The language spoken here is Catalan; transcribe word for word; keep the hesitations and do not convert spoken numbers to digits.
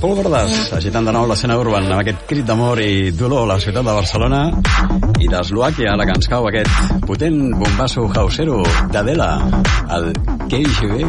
Pol Bordas, agitant de nou l'escena urban amb aquest crit d'amor i dolor a la ciutat de Barcelona, i d'Eslovàquia, la que ens cau aquest potent bombasso hausero d'Adela, el K G B.